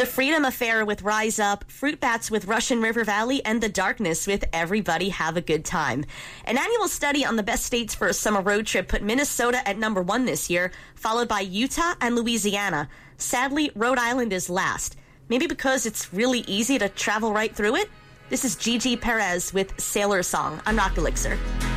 The Freedom Affair with Rise Up, Fruit Bats with Russian River Valley, and The Darkness with Everybody Have a Good Time. An annual study on the best states for a summer road trip put Minnesota at number 1 this year, followed by Utah and Louisiana. Sadly, Rhode Island is last. Maybe because it's really easy to travel right through it? This is Gigi Perez with Sailor Song on Rock Elixir.